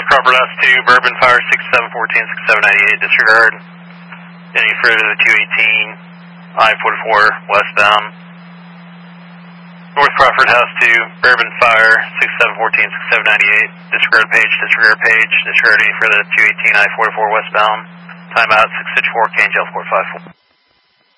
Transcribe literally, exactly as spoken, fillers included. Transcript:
Crawford House two, Bourbon Fire six seven one four, six seven nine eight, disregard. Any further to two eighteen, I forty-four westbound. North Crawford House two, Bourbon Fire six seven one four, six seven nine eight, disregard page, disregard page, disregard any further to two eighteen, I forty-four westbound. Timeout six six four, K N G L four five four.